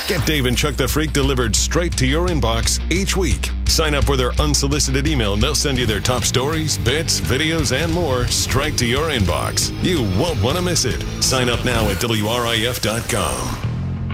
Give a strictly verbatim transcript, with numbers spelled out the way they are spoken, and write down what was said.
Get Dave and Chuck the Freak delivered straight to your inbox each week. Sign up for their unsolicited email and they'll send you their top stories, bits, videos, and more straight to your inbox. You won't want to miss it. Sign up now at W R I F dot com.